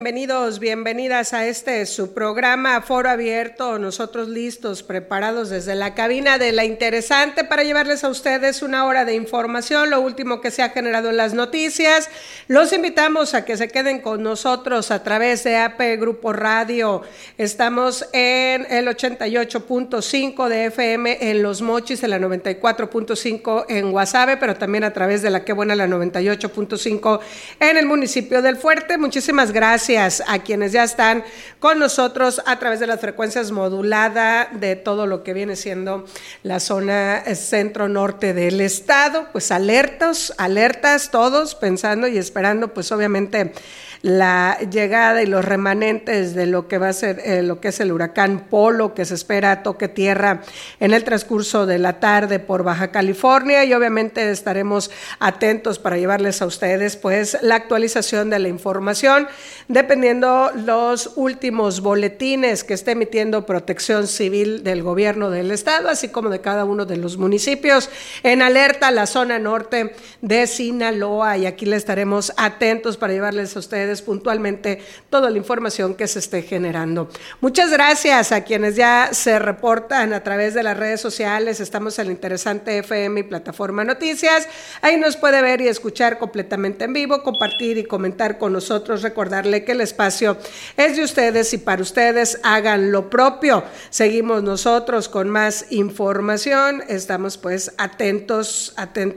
Bienvenidos, bienvenidas a su programa Foro Abierto, nosotros listos, preparados desde la cabina de La Interesante para llevarles a ustedes una hora de información, lo último que se ha generado en las noticias. Los invitamos a que se queden con nosotros a través de AP Grupo Radio. Estamos en el 88.5 de FM en Los Mochis, en la 94.5 en Guasave, pero también a través de la Qué Buena, la 98.5 en el municipio del Fuerte. Muchísimas gracias a quienes ya están con nosotros a través de las frecuencias moduladas de todo lo que viene siendo la zona centro-norte del estado. Pues alertas todos, pensando y esperando pues obviamente la llegada y los remanentes de lo que va a ser lo que es el huracán Polo, que se espera toque tierra en el transcurso de la tarde por Baja California, y obviamente estaremos atentos para llevarles a ustedes pues la actualización de la información, dependiendo los últimos boletines que esté emitiendo Protección Civil del gobierno del estado, así como de cada uno de los municipios en alerta la zona norte de Sinaloa, y aquí le estaremos atentos para llevarles a ustedes puntualmente toda la información que se esté generando. Muchas gracias a quienes ya se reportan a través de las redes sociales. Estamos en La Interesante FM y Plataforma Noticias. Ahí nos puede ver y escuchar completamente en vivo, compartir y comentar con nosotros. Recordarle que el espacio es de ustedes y para ustedes. Hagan lo propio. Seguimos nosotros con más información. Estamos pues atentos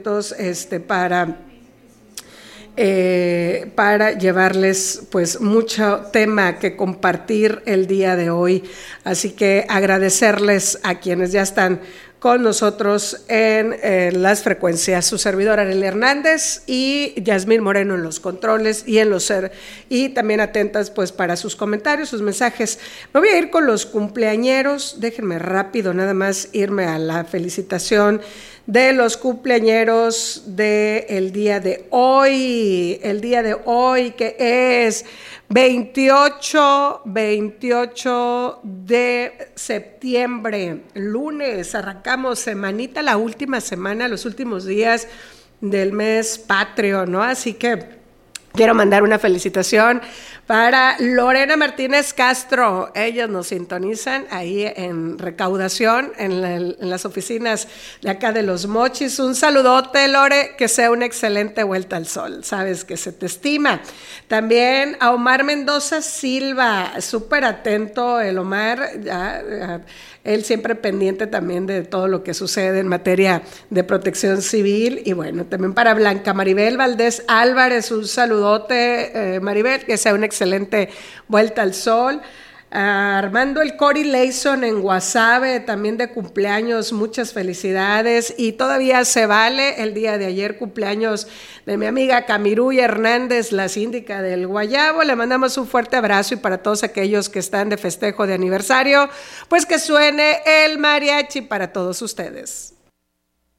para llevarles pues mucho tema que compartir el día de hoy, así que agradecerles a quienes ya están con nosotros en las frecuencias, su servidora Arely Hernández y Yasmín Moreno en los controles y también atentas pues para sus comentarios, sus mensajes. Me voy a ir con los cumpleañeros, déjenme rápido nada más irme a la felicitación de los cumpleañeros del día de hoy, que es 28 de septiembre, lunes. Arrancamos semanita, la última semana, los últimos días del mes patrio, ¿no? Así que quiero mandar una felicitación para Lorena Martínez Castro. Ellos nos sintonizan ahí en recaudación en las oficinas de acá de Los Mochis. Un saludote, Lore, que sea una excelente vuelta al sol. Sabes que se te estima. También a Omar Mendoza Silva, súper atento el Omar, él siempre pendiente también de todo lo que sucede en materia de protección civil. Y bueno, también para Blanca Maribel Valdés Álvarez, un saludote, Maribel, que sea una excelente vuelta al sol. Armando el Cory Leison en Guasave, también de cumpleaños, muchas felicidades, y todavía se vale el día de ayer cumpleaños de mi amiga Camiruy Hernández, la síndica del Guayabo. Le mandamos un fuerte abrazo, y para todos aquellos que están de festejo de aniversario, pues que suene el mariachi para todos ustedes.